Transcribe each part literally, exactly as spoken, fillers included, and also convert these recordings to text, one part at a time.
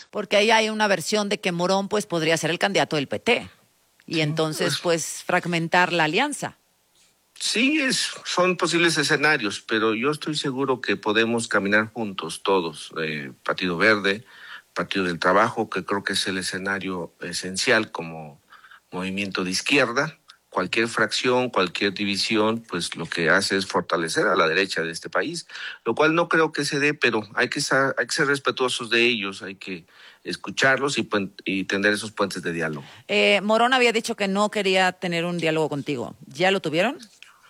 Porque ahí hay una versión de que Morón pues podría ser el candidato del P T y entonces pues fragmentar la alianza. Sí, es, son posibles escenarios, pero yo estoy seguro que podemos caminar juntos todos, eh, Partido Verde, Partido del Trabajo, que creo que es el escenario esencial como movimiento de izquierda. Cualquier fracción, cualquier división, pues lo que hace es fortalecer a la derecha de este país, lo cual no creo que se dé, pero hay que ser, hay que ser respetuosos de ellos, hay que escucharlos y, y tener esos puentes de diálogo. Eh, Morón había dicho que no quería tener un diálogo contigo. ¿Ya lo tuvieron?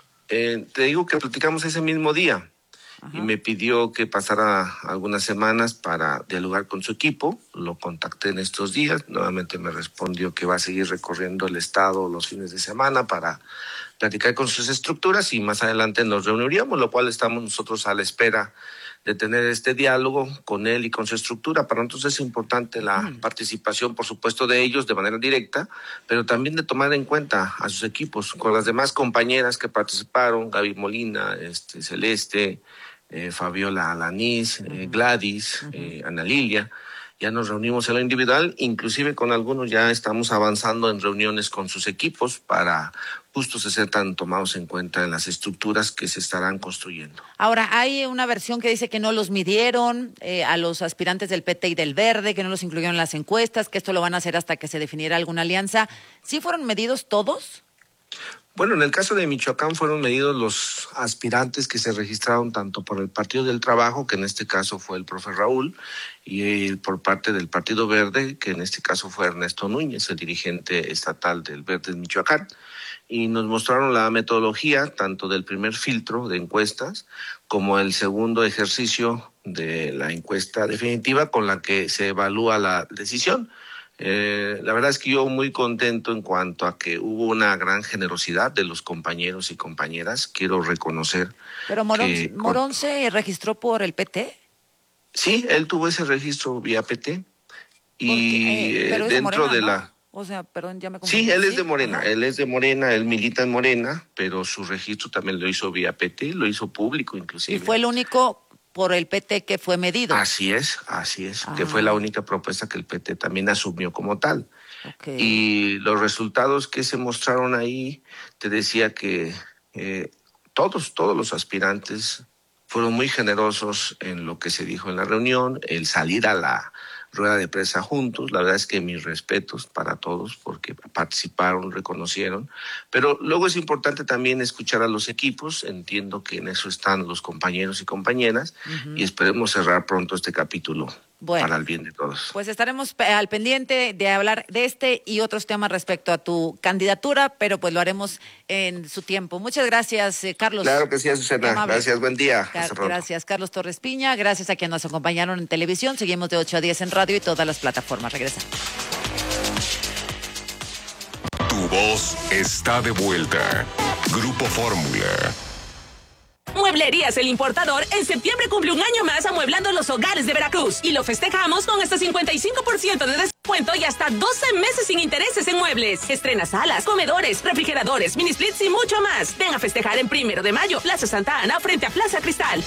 Eh, te digo que platicamos ese mismo día. Ajá. Y me pidió que pasara algunas semanas para dialogar con su equipo. Lo contacté en estos días. Nuevamente me respondió que va a seguir recorriendo el estado los fines de semana para platicar con sus estructuras y más adelante nos reuniríamos, lo cual estamos nosotros a la espera de tener este diálogo con él y con su estructura. Para nosotros es importante la mm. participación, por supuesto, de ellos de manera directa, pero también de tomar en cuenta a sus equipos, con las demás compañeras que participaron, Gaby Molina, este, Celeste, eh, Fabiola Alanís, eh, Gladys, uh-huh. eh, Ana Lilia. Ya nos reunimos en lo individual, inclusive con algunos ya estamos avanzando en reuniones con sus equipos para justo se sean tomados en cuenta en las estructuras que se estarán construyendo. Ahora, hay una versión que dice que no los midieron eh, a los aspirantes del P T y del Verde, que no los incluyeron en las encuestas, que esto lo van a hacer hasta que se definiera alguna alianza. ¿Sí fueron medidos todos? Bueno, en el caso de Michoacán fueron medidos los aspirantes que se registraron tanto por el Partido del Trabajo, que en este caso fue el profe Raúl, y por parte del Partido Verde, que en este caso fue Ernesto Núñez, el dirigente estatal del Verde en Michoacán. Y nos mostraron la metodología tanto del primer filtro de encuestas como el segundo ejercicio de la encuesta definitiva con la que se evalúa la decisión. Eh, la verdad es que yo muy contento en cuanto a que hubo una gran generosidad de los compañeros y compañeras. Quiero reconocer. Pero Morón, que ¿Morón con... se registró por el P T? Sí, él tuvo ese registro vía P T. Y eh, pero dentro de, Morena, de ¿no? la... O sea, perdón, ya me confundí. Sí, él es ¿Sí? de Morena, Ajá. él es de Morena, él milita en Morena, pero su registro también lo hizo vía P T, lo hizo público inclusive. Y fue el único por el P T que fue medido. Así es, así es, ah. que fue la única propuesta que el P T también asumió como tal. Okay. Y los resultados que se mostraron ahí, te decía que eh, todos, todos los aspirantes fueron muy generosos en lo que se dijo en la reunión, el salir a la rueda de prensa juntos. La verdad es que mis respetos para todos porque participaron, reconocieron, pero luego es importante también escuchar a los equipos. Entiendo que en eso están los compañeros y compañeras uh-huh. y esperemos cerrar pronto este capítulo. Bueno, para el bien de todos. Pues estaremos al pendiente de hablar de este y otros temas respecto a tu candidatura, pero pues lo haremos en su tiempo. Muchas gracias, eh, Carlos. Claro que sí, Azucena. Gracias, buen día. Car- gracias, Carlos Torres Piña. Gracias a quienes nos acompañaron en televisión. Seguimos de ocho a diez en radio y todas las plataformas. Regresa. Tu voz está de vuelta. Grupo Fórmula. Mueblerías El Importador en septiembre cumple un año más amueblando los hogares de Veracruz y lo festejamos con hasta cincuenta y cinco por ciento de descuento y hasta doce meses sin intereses en muebles. Estrena salas, comedores, refrigeradores, mini splits y mucho más. Ven a festejar en Primero de Mayo, Plaza Santa Ana, frente a Plaza Cristal.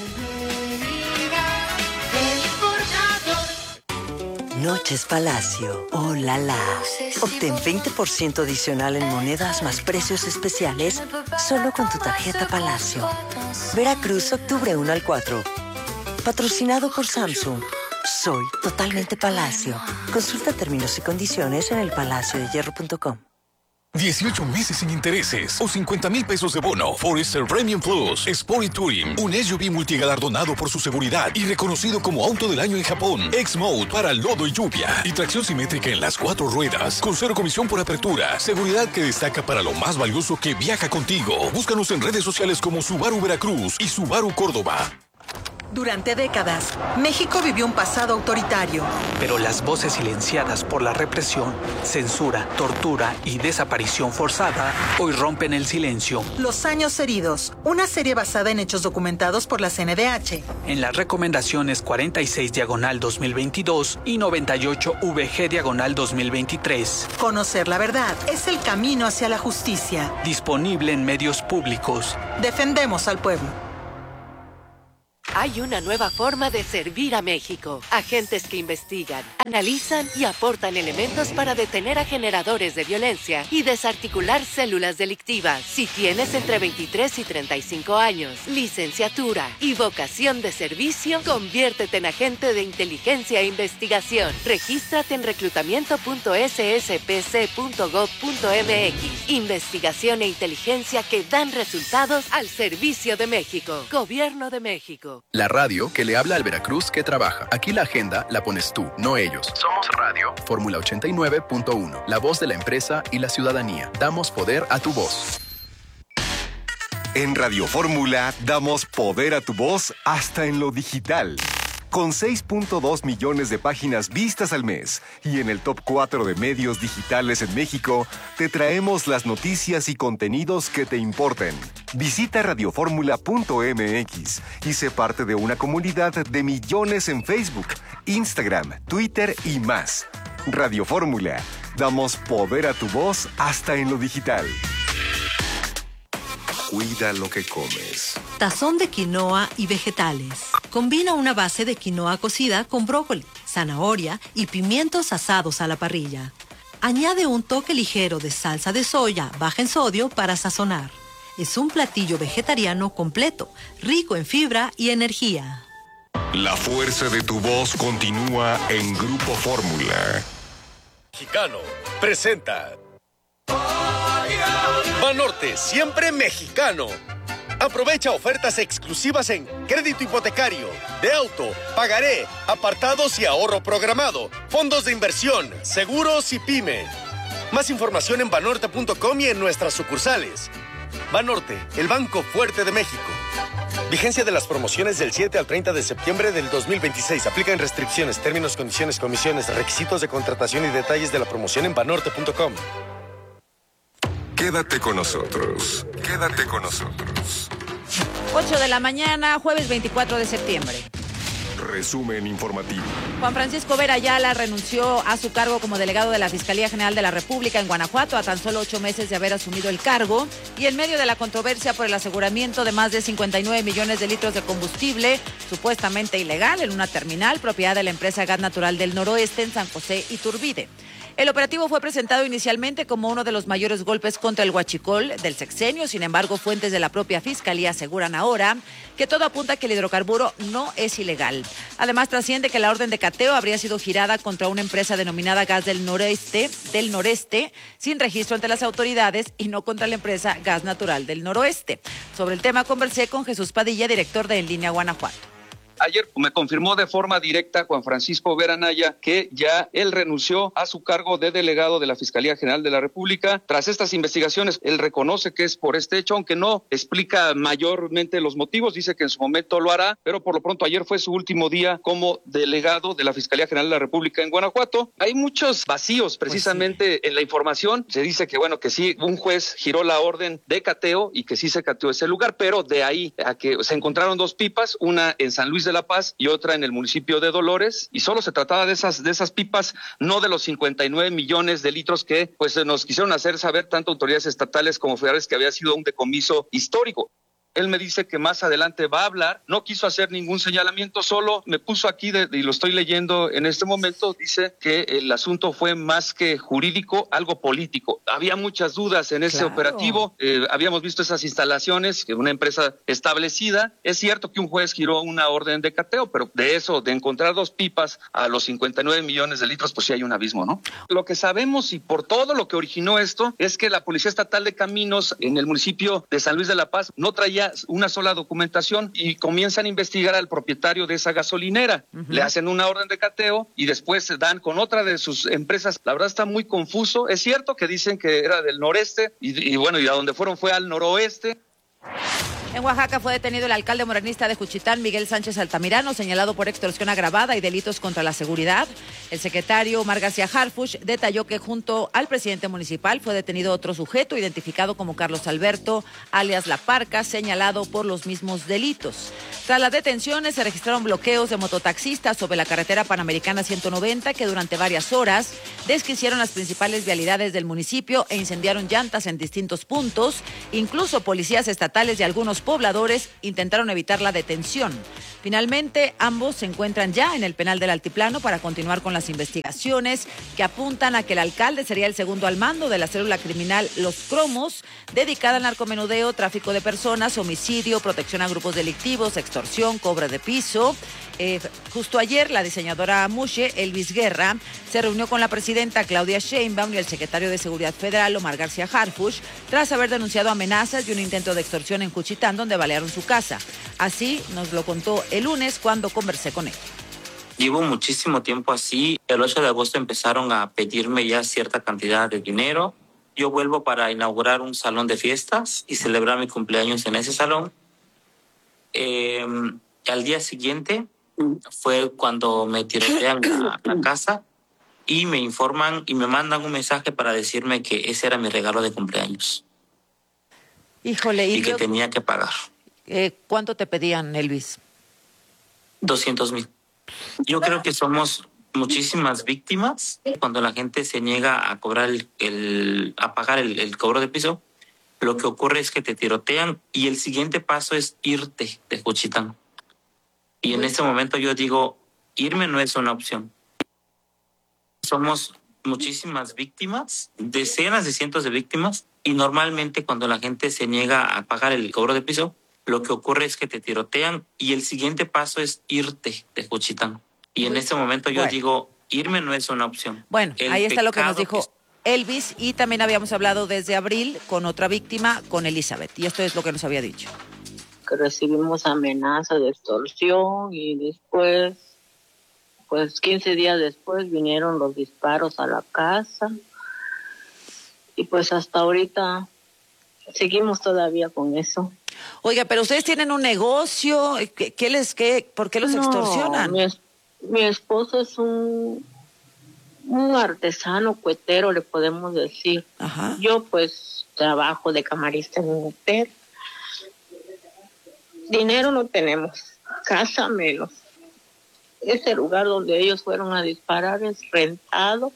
Noches Palacio, oh la la. Obtén veinte por ciento adicional en monedas más precios especiales solo con tu tarjeta Palacio. Veracruz, octubre uno al cuatro. Patrocinado por Samsung. Soy totalmente Palacio. Consulta términos y condiciones en el palacio de hierro punto com. dieciocho meses sin intereses o cincuenta mil pesos de bono. Forester Premium Plus Sport Touring, un S U V multigalardonado por su seguridad y reconocido como auto del año en Japón. X-Mode para lodo y lluvia y tracción simétrica en las cuatro ruedas con cero comisión por apertura. Seguridad que destaca para lo más valioso que viaja contigo. Búscanos en redes sociales como Subaru Veracruz y Subaru Córdoba. Durante décadas, México vivió un pasado autoritario. Pero las voces silenciadas por la represión, censura, tortura y desaparición forzada hoy rompen el silencio. Los años heridos, una serie basada en hechos documentados por la C N D H. En las recomendaciones cuarenta y seis diagonal dos mil veintidós y noventa y ocho V G diagonal dos mil veintitrés. Conocer la verdad es el camino hacia la justicia. Disponible en medios públicos. Defendemos al pueblo. Hay una nueva forma de servir a México. Agentes que investigan, analizan y aportan elementos para detener a generadores de violencia y desarticular células delictivas. Si tienes entre veintitrés y treinta y cinco años, licenciatura y vocación de servicio, conviértete en agente de inteligencia e investigación. Regístrate en reclutamiento punto s s p c punto gov punto m x. Investigación e inteligencia que dan resultados al servicio de México. Gobierno de México. La radio que le habla al Veracruz que trabaja. Aquí la agenda la pones tú, no ellos. Somos radio. Fórmula ochenta y nueve punto uno. La voz de la empresa y la ciudadanía. Damos poder a tu voz. En Radio Fórmula damos poder a tu voz hasta en lo digital. Con seis punto dos millones de páginas vistas al mes y en el top cuatro de medios digitales en México, te traemos las noticias y contenidos que te importen. Visita radioformula punto m x y sé parte de una comunidad de millones en Facebook, Instagram, Twitter y más. Radio Fórmula, damos poder a tu voz hasta en lo digital. Cuida lo que comes. Tazón de quinoa y vegetales. Combina una base de quinoa cocida con brócoli, zanahoria y pimientos asados a la parrilla. Añade un toque ligero de salsa de soya baja en sodio para sazonar. Es un platillo vegetariano completo, rico en fibra y energía. La fuerza de tu voz continúa en Grupo Fórmula. Mexicano presenta Banorte, siempre mexicano. Aprovecha ofertas exclusivas en crédito hipotecario, de auto, pagaré, apartados y ahorro programado, fondos de inversión, seguros y pyme. Más información en banorte punto com y en nuestras sucursales. Banorte, el banco fuerte de México. Vigencia de las promociones del siete al treinta de septiembre del dos mil veintiséis. Aplican restricciones, términos, condiciones, comisiones, requisitos de contratación y detalles de la promoción en banorte punto com. Quédate con nosotros. Quédate con nosotros. ocho de la mañana, jueves veinticuatro de septiembre. Resumen informativo. Juan Francisco Vera Ayala renunció a su cargo como delegado de la Fiscalía General de la República en Guanajuato a tan solo ocho meses de haber asumido el cargo y en medio de la controversia por el aseguramiento de más de cincuenta y nueve millones de litros de combustible supuestamente ilegal en una terminal propiedad de la empresa Gas Natural del Noroeste en San José Iturbide. El operativo fue presentado inicialmente como uno de los mayores golpes contra el huachicol del sexenio. Sin embargo, fuentes de la propia Fiscalía aseguran ahora que todo apunta a que el hidrocarburo no es ilegal. Además, trasciende que la orden de cateo habría sido girada contra una empresa denominada Gas del Noreste, del Noreste, sin registro ante las autoridades y no contra la empresa Gas Natural del Noroeste. Sobre el tema conversé con Jesús Padilla, director de En Línea Guanajuato. Ayer me confirmó de forma directa Juan Francisco Vera Ayala que ya él renunció a su cargo de delegado de la Fiscalía General de la República. Tras estas investigaciones, él reconoce que es por este hecho, aunque no explica mayormente los motivos, dice que en su momento lo hará, pero por lo pronto ayer fue su último día como delegado de la Fiscalía General de la República en Guanajuato. Hay muchos vacíos precisamente pues sí. en la información. Se dice que bueno, que sí, un juez giró la orden de cateo y que sí se cateó ese lugar, pero de ahí a que se encontraron dos pipas, una en San Luis de La Paz y otra en el municipio de Dolores, y solo se trataba de esas de esas pipas, no de los cincuenta y nueve millones de litros que pues nos quisieron hacer saber tanto autoridades estatales como federales que había sido un decomiso histórico. Él me dice que más adelante va a hablar, no quiso hacer ningún señalamiento, solo me puso aquí de, y lo estoy leyendo en este momento, dice que el asunto fue más que jurídico, algo político. Había muchas dudas en ese claro. operativo, eh, habíamos visto esas instalaciones, que una empresa establecida, es cierto que un juez giró una orden de cateo, pero de eso, de encontrar dos pipas a los cincuenta y nueve millones de litros, pues sí hay un abismo, ¿no? Lo que sabemos y por todo lo que originó esto, es que la Policía Estatal de Caminos en el municipio de San Luis de la Paz no traía una sola documentación y comienzan a investigar al propietario de esa gasolinera. Uh-huh. Le hacen una orden de cateo y después se dan con otra de sus empresas. La verdad está muy confuso. Es cierto que dicen que era del noreste y, y bueno, y a donde fueron fue al noroeste. En Oaxaca fue detenido el alcalde morenista de Juchitán, Miguel Sánchez Altamirano, señalado por extorsión agravada y delitos contra la seguridad. El secretario Omar García Harfuch detalló que junto al presidente municipal fue detenido otro sujeto identificado como Carlos Alberto, alias La Parca, señalado por los mismos delitos. Tras las detenciones se registraron bloqueos de mototaxistas sobre la carretera Panamericana ciento noventa que durante varias horas desquiciaron las principales vialidades del municipio e incendiaron llantas en distintos puntos. Incluso policías estatales y algunos pobladores intentaron evitar la detención. Finalmente, ambos se encuentran ya en el penal del Altiplano para continuar con las investigaciones que apuntan a que el alcalde sería el segundo al mando de la célula criminal Los Cromos, dedicada al narcomenudeo, tráfico de personas, homicidio, protección a grupos delictivos, extorsión, cobro de piso. Eh, justo ayer, la diseñadora Mushe, Elvis Guerra, se reunió con la presidenta Claudia Sheinbaum y el secretario de Seguridad Federal, Omar García Harfuch, tras haber denunciado amenazas y un intento de extorsión en Juchitán, donde balearon su casa. Así nos lo contó el lunes cuando conversé con él. Llevo muchísimo tiempo así. El ocho de agosto empezaron a pedirme ya cierta cantidad de dinero. Yo vuelvo para inaugurar un salón de fiestas y celebrar mi cumpleaños en ese salón. Eh, al día siguiente fue cuando me tirotean a la casa y me informan y me mandan un mensaje para decirme que ese era mi regalo de cumpleaños. Híjole, y, y que yo, tenía que pagar. Eh, ¿Cuánto te pedían, Elvis? doscientos mil. Yo creo que somos muchísimas víctimas cuando la gente se niega a cobrar el, el a pagar el, el cobro de piso. Lo que ocurre es que te tirotean y el siguiente paso es irte de Juchitán. Y en ese momento yo digo, irme no es una opción. Somos muchísimas víctimas, decenas de cientos de víctimas, y normalmente cuando la gente se niega a pagar el cobro de piso, lo que ocurre es que te tirotean y el siguiente paso es irte de Juchitán. Y en ese momento yo bueno. digo, irme no es una opción. Bueno, el ahí está lo que nos dijo que... Elvis, y también habíamos hablado desde abril con otra víctima, con Elizabeth, y esto es lo que nos había dicho. Que recibimos amenazas de extorsión y después, pues quince días después vinieron los disparos a la casa y pues hasta ahorita seguimos todavía con eso. Oiga, pero ustedes tienen un negocio, ¿qué, qué les, qué, por qué los no, extorsionan? Mi, es, mi esposo es un, un artesano cuetero, le podemos decir. Ajá. Yo pues trabajo de camarista en un hotel. Dinero no tenemos, casa menos. Ese lugar donde ellos fueron a disparar es rentado.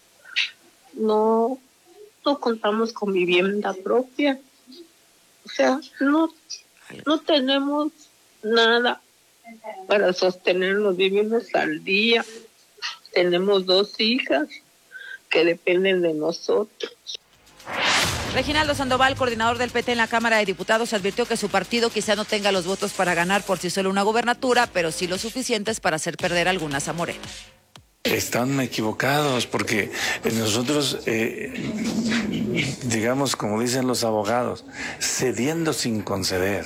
No, no contamos con vivienda propia. O sea, no, no tenemos nada para sostenernos. Vivimos al día. Tenemos dos hijas que dependen de nosotros. Reginaldo Sandoval, coordinador del P T en la Cámara de Diputados, advirtió que su partido quizá no tenga los votos para ganar por sí solo una gubernatura, pero sí los suficientes para hacer perder algunas a Morena. Están equivocados porque nosotros, eh, digamos, como dicen los abogados, cediendo sin conceder,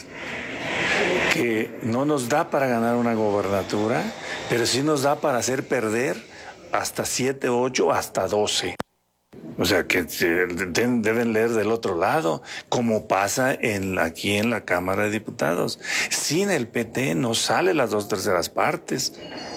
que no nos da para ganar una gubernatura, pero sí nos da para hacer perder hasta siete, ocho, hasta doce. O sea, que deben leer del otro lado, como pasa en, aquí en la Cámara de Diputados. Sin el P T no sale las dos terceras partes.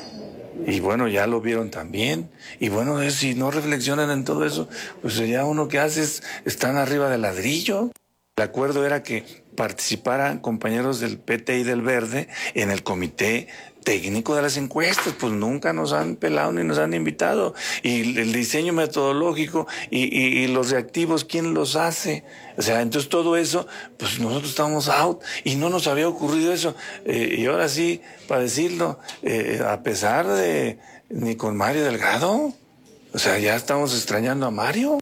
Y bueno, ya lo vieron también. Y bueno, si no reflexionan en todo eso, pues ya uno que hace es, están arriba del ladrillo. El acuerdo era que participaran compañeros del P T y del Verde en el comité técnico de las encuestas, pues nunca nos han pelado ni nos han invitado. Y el diseño metodológico y, y, y los reactivos, ¿quién los hace? O sea, entonces todo eso, pues nosotros estábamos out y no nos había ocurrido eso. Eh, y ahora sí, para decirlo, eh, a pesar de ni con Mario Delgado, o sea, ya estamos extrañando a Mario.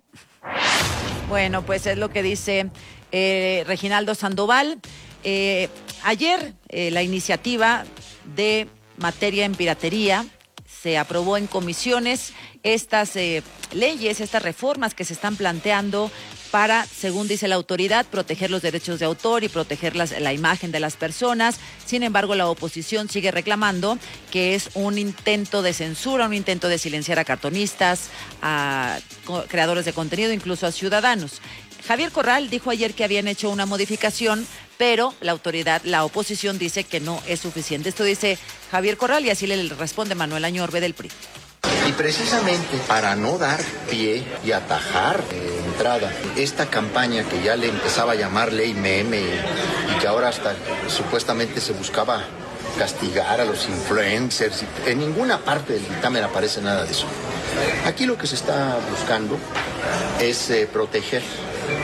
Bueno, pues es lo que dice eh, Reginaldo Sandoval. Eh, ayer eh, la iniciativa de materia en piratería se aprobó en comisiones. Estas eh, leyes, estas reformas que se están planteando para, según dice la autoridad, proteger los derechos de autor y proteger las, la imagen de las personas. Sin embargo, la oposición sigue reclamando que es un intento de censura, un intento de silenciar a cartonistas, a creadores de contenido, incluso a ciudadanos. Javier Corral dijo ayer que habían hecho una modificación, pero la autoridad, la oposición, dice que no es suficiente. Esto dice Javier Corral y así le responde Manuel Añorbe del P R I. Y precisamente para no dar pie y atajar eh, entrada esta campaña que ya le empezaba a llamar ley meme y, y que ahora hasta supuestamente se buscaba castigar a los influencers, y en ninguna parte del dictamen aparece nada de eso. Aquí lo que se está buscando es eh, proteger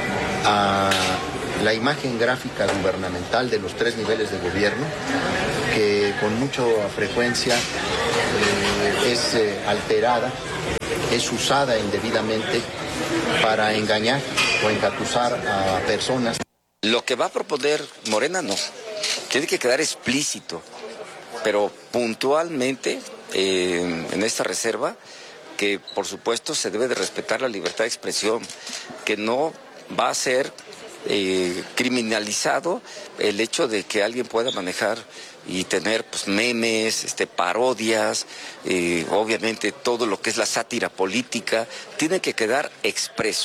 a la imagen gráfica gubernamental de los tres niveles de gobierno que con mucha frecuencia eh, es eh, alterada, es usada indebidamente para engañar o engatusar a personas. Lo que va a proponer Morena no, tiene que quedar explícito, pero puntualmente eh, en esta reserva, que por supuesto se debe de respetar la libertad de expresión, que no va a ser eh, criminalizado el hecho de que alguien pueda manejar y tener pues memes, este, parodias, eh, obviamente todo lo que es la sátira política, tiene que quedar expreso.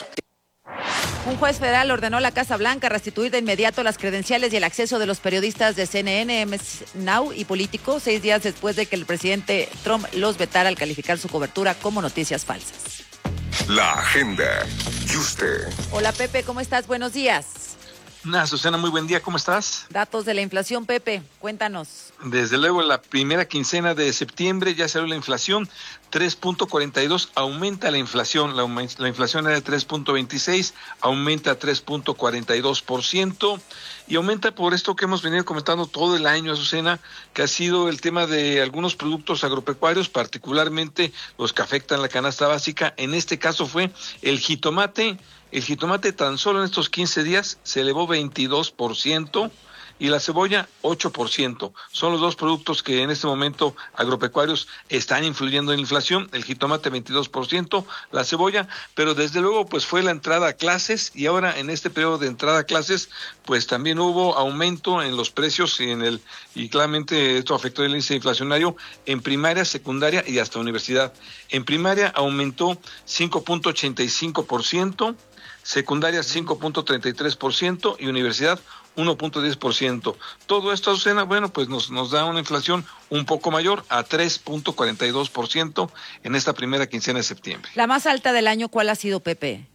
Un juez federal ordenó a la Casa Blanca restituir de inmediato las credenciales y el acceso de los periodistas de C N N, M S Now y Político, seis días después de que el presidente Trump los vetara al calificar su cobertura como noticias falsas. La agenda. ¿Y usted? Hola Pepe, ¿cómo estás? Buenos días. Nah, Susana, muy buen día, ¿cómo estás? Datos de la inflación, Pepe, cuéntanos. Desde luego, la primera quincena de septiembre ya salió la inflación, tres punto cuarenta y dos, aumenta la inflación, la, la inflación era de tres punto veintiséis, aumenta a tres punto cuarenta y dos por ciento, y aumenta por esto que hemos venido comentando todo el año, Azucena, que ha sido el tema de algunos productos agropecuarios, particularmente los que afectan la canasta básica. En este caso fue el jitomate. El jitomate tan solo en estos quince días se elevó veintidós por ciento y la cebolla ocho por ciento. Son los dos productos que en este momento agropecuarios están influyendo en la inflación, el jitomate veintidós por ciento, la cebolla, pero desde luego pues fue la entrada a clases y ahora en este periodo de entrada a clases pues también hubo aumento en los precios y en el y claramente esto afectó el índice inflacionario en primaria, secundaria y hasta universidad. En primaria aumentó cinco punto ochenta y cinco por ciento, secundaria cinco punto treinta y tres por ciento y universidad uno punto diez por ciento. Todo esto, Azucena, bueno, pues nos, nos da una inflación un poco mayor a tres punto cuarenta y dos por ciento en esta primera quincena de septiembre. La más alta del año, ¿cuál ha sido, Pepe?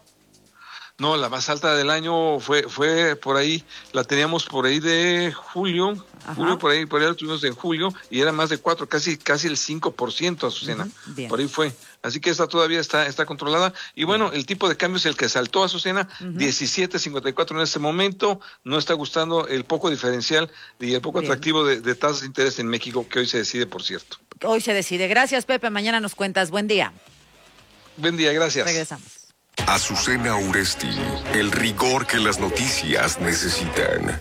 No, la más alta del año fue fue por ahí, la teníamos por ahí de julio, Ajá. julio por ahí, por ahí la tuvimos en julio y era más de cuatro, casi casi el cinco por ciento, Azucena. Uh-huh. Por ahí fue. Así que esta todavía está está controlada. Y bueno, el tipo de cambio es el que saltó, Azucena, uh-huh. diecisiete cincuenta y cuatro en este momento. No está gustando el poco diferencial y el poco Bien. atractivo de, de tasas de interés en México, que hoy se decide, por cierto. Hoy se decide. Gracias, Pepe. Mañana nos cuentas. Buen día. Buen día, gracias. Regresamos. Azucena Uresti, el rigor que las noticias necesitan.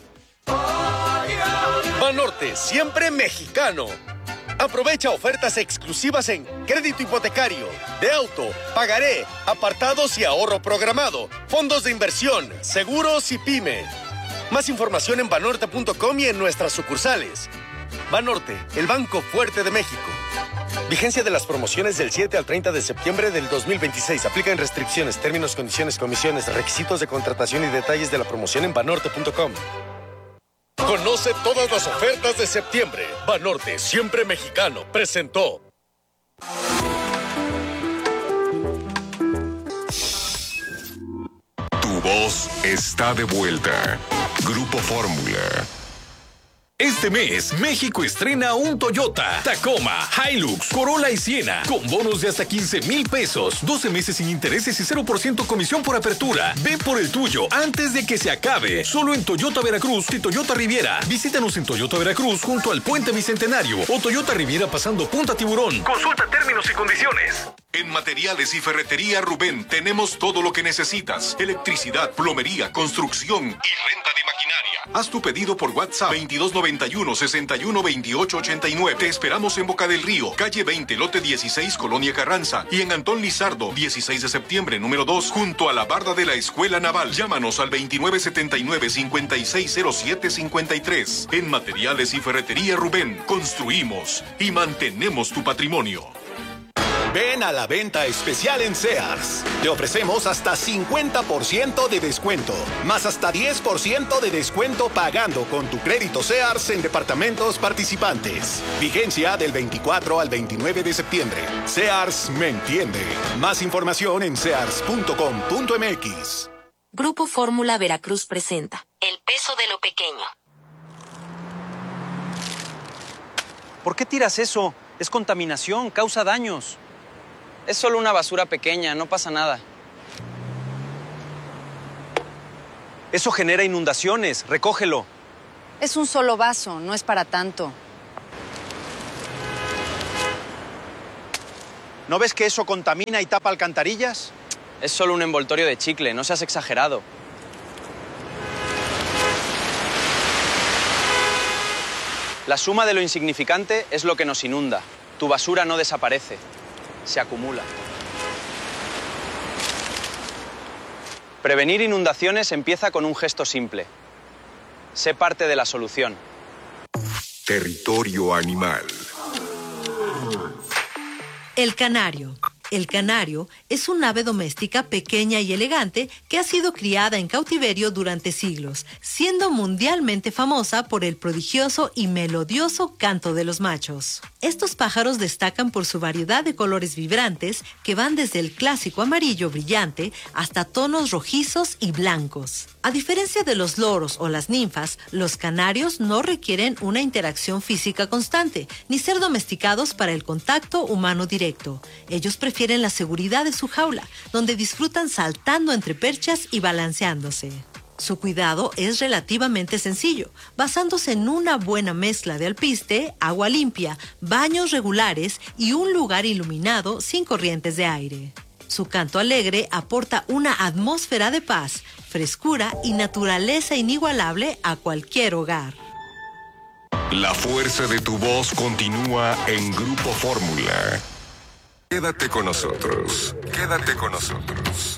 Banorte, siempre mexicano. Aprovecha ofertas exclusivas en crédito hipotecario, de auto, pagaré, apartados y ahorro programado, fondos de inversión, seguros y pyme. Más información en banorte punto com y en nuestras sucursales. Banorte, el banco fuerte de México. Vigencia de las promociones del siete al treinta de septiembre del dos mil veintiséis. Aplican restricciones, términos, condiciones, comisiones, requisitos de contratación y detalles de la promoción en banorte punto com. Conoce todas las ofertas de septiembre. Banorte, siempre mexicano, presentó. Tu voz está de vuelta. Grupo Fórmula. Este mes, México estrena un Toyota, Tacoma, Hilux, Corolla y Siena, con bonos de hasta quince mil pesos, doce meses sin intereses y cero por ciento comisión por apertura. Ve por el tuyo antes de que se acabe. Solo en Toyota Veracruz y Toyota Riviera. Visítanos en Toyota Veracruz junto al Puente Bicentenario o Toyota Riviera pasando Punta Tiburón. Consulta términos y condiciones. En Materiales y Ferretería Rubén tenemos todo lo que necesitas. Electricidad, plomería, construcción y renta de maquinaria. Haz tu pedido por WhatsApp veintidós noventa y uno, sesenta y uno, veintiocho ochenta y nueve. Te esperamos en Boca del Río, calle veinte, lote dieciséis, Colonia Carranza. Y en Antón Lizardo, dieciséis de septiembre, número dos, junto a la barda de la Escuela Naval. Llámanos al veintinueve setenta y nueve, cincuenta y seis cero siete cincuenta y tres. En Materiales y Ferretería Rubén, construimos y mantenemos tu patrimonio. Ven a la venta especial en Sears. Te ofrecemos hasta cincuenta por ciento de descuento, más hasta diez por ciento de descuento pagando con tu crédito Sears en departamentos participantes. Vigencia del veinticuatro al veintinueve de septiembre. Sears me entiende. Más información en sears punto com punto m x. Grupo Fórmula Veracruz presenta El peso de lo pequeño. ¿Por qué tiras eso? Es contaminación, causa daños. Es solo una basura pequeña, no pasa nada. Eso genera inundaciones, recógelo. Es un solo vaso, no es para tanto. ¿No ves que eso contamina y tapa alcantarillas? Es solo un envoltorio de chicle, no seas exagerado. La suma de lo insignificante es lo que nos inunda. Tu basura no desaparece, se acumula. Prevenir inundaciones empieza con un gesto simple. Sé parte de la solución. Territorio animal. El canario. El canario es un ave doméstica pequeña y elegante que ha sido criada en cautiverio durante siglos, siendo mundialmente famosa por el prodigioso y melodioso canto de los machos. Estos pájaros destacan por su variedad de colores vibrantes que van desde el clásico amarillo brillante hasta tonos rojizos y blancos. A diferencia de los loros o las ninfas, los canarios no requieren una interacción física constante, ni ser domesticados para el contacto humano directo. Ellos prefieren la seguridad de su jaula, donde disfrutan saltando entre perchas y balanceándose. Su cuidado es relativamente sencillo, basándose en una buena mezcla de alpiste, agua limpia, baños regulares y un lugar iluminado sin corrientes de aire. Su canto alegre aporta una atmósfera de paz, frescura y naturaleza inigualable a cualquier hogar. La fuerza de tu voz continúa en Grupo Fórmula. Quédate con nosotros. Quédate con nosotros.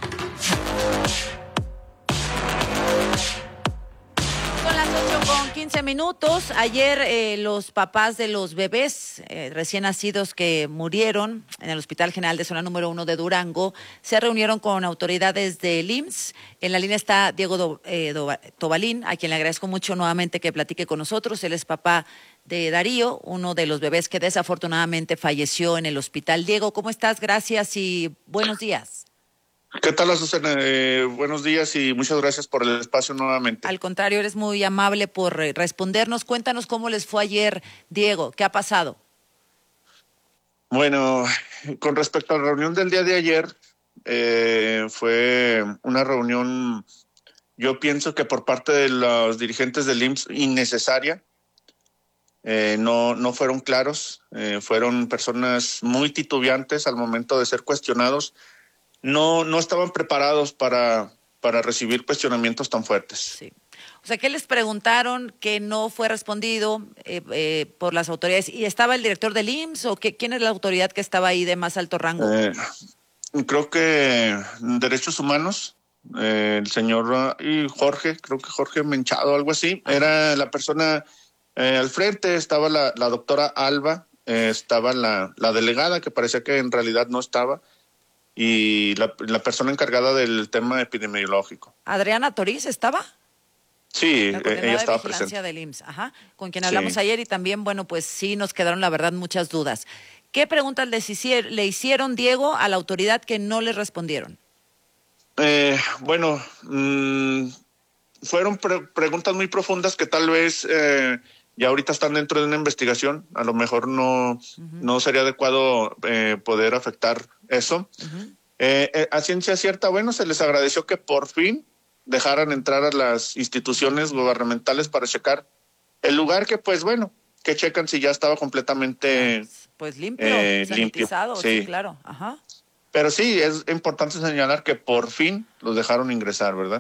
Son las ocho con quince minutos. Ayer eh, los papás de los bebés eh, recién nacidos que murieron en el Hospital General de Zona Número uno de Durango se reunieron con autoridades del I M S S. En la línea está Diego Do, eh, Do, Tobalín, a quien le agradezco mucho nuevamente que platique con nosotros. Él es papá de Darío, uno de los bebés que desafortunadamente falleció en el hospital. Diego, ¿cómo estás? Gracias y buenos días. ¿Qué tal, Azucena? Eh, buenos días y muchas gracias por el espacio nuevamente. Al contrario, eres muy amable por respondernos. Cuéntanos cómo les fue ayer, Diego. ¿Qué ha pasado? Bueno, con respecto a la reunión del día de ayer, eh, fue una reunión, yo pienso que por parte de los dirigentes del I M S S innecesaria. Eh, no, no fueron claros, eh, fueron personas muy titubeantes al momento de ser cuestionados. No, no estaban preparados para, para recibir cuestionamientos tan fuertes. Sí. O sea, ¿qué les preguntaron que no fue respondido eh, eh, por las autoridades? ¿Y estaba el director del I M S S o qué, quién es la autoridad que estaba ahí de más alto rango? Eh, creo que Derechos Humanos, eh, el señor y Jorge, creo que Jorge Menchado, algo así, Ajá. Era la persona... Eh, al frente estaba la, la doctora Alba, eh, estaba la, la delegada, que parecía que en realidad no estaba, y la, la persona encargada del tema epidemiológico. ¿Adriana Toriz estaba? Sí, la ella estaba de presente. Del I M S S, ajá, con quien hablamos sí. ayer y también, bueno, pues sí nos quedaron, la verdad, muchas dudas. ¿Qué preguntas les hicieron, le hicieron, Diego, a la autoridad que no les respondieron? Eh, bueno, mmm, fueron pre- preguntas muy profundas que tal vez... Eh, Ya ahorita están dentro de una investigación, a lo mejor no, uh-huh. no sería adecuado eh, poder afectar eso. Uh-huh. Eh, eh, a ciencia cierta, bueno, se les agradeció que por fin dejaran entrar a las instituciones gubernamentales para checar el lugar que, pues bueno, que checan si ya estaba completamente pues limpio, eh, sanitizado, limpio. Sí. sí, claro. Ajá. Pero sí, es importante señalar que por fin los dejaron ingresar, ¿verdad?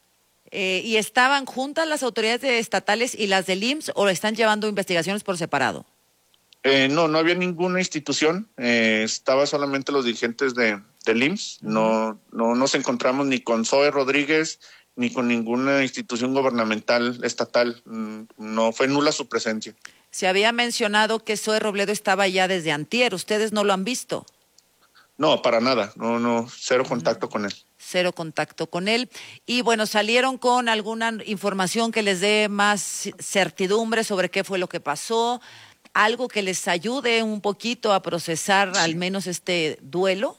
Eh, ¿Y estaban juntas las autoridades estatales y las del I M S S o están llevando investigaciones por separado? Eh, no, no había ninguna institución, eh, estaba solamente los dirigentes de, del I M S S, uh-huh. no, no nos encontramos ni con Zoe Rodríguez ni con ninguna institución gubernamental estatal, no fue nula su presencia. Se había mencionado que Zoe Robledo estaba ya desde antier, ¿ustedes no lo han visto? No, para nada, no, no, cero uh-huh. contacto con él. Cero contacto con él. Y bueno, salieron con alguna información que les dé más certidumbre sobre qué fue lo que pasó, algo que les ayude un poquito a procesar al menos este duelo.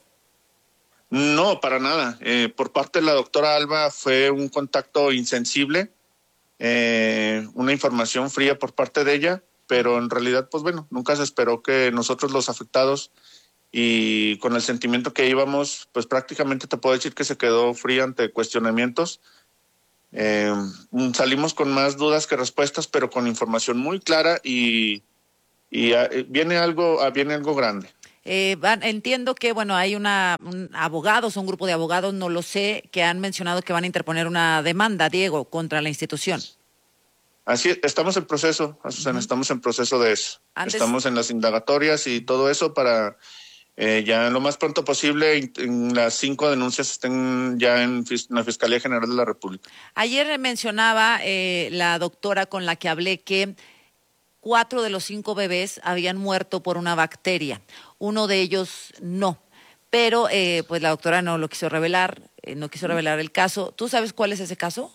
No, para nada. Eh, por parte de la doctora Alba fue un contacto insensible, eh, una información fría por parte de ella, pero en realidad, pues bueno, nunca se esperó que nosotros los afectados y con el sentimiento que íbamos, pues prácticamente te puedo decir que se quedó fría ante cuestionamientos. Eh, salimos con más dudas que respuestas, pero con información muy clara y, y uh, viene algo, uh, viene algo grande. Eh, van, entiendo que, bueno, hay una un, abogados, un grupo de abogados, no lo sé, que han mencionado que van a interponer una demanda, Diego, contra la institución. Así es, estamos en proceso, Azucena, uh-huh. estamos en proceso de eso. Antes... Estamos en las indagatorias y todo eso para eh, ya lo más pronto posible en las cinco denuncias estén ya en, en la Fiscalía General de la República. Ayer mencionaba eh, la doctora con la que hablé que cuatro de los cinco bebés habían muerto por una bacteria. Uno de ellos no, pero eh, pues la doctora no lo quiso revelar, eh, no quiso revelar el caso. ¿Tú sabes cuál es ese caso?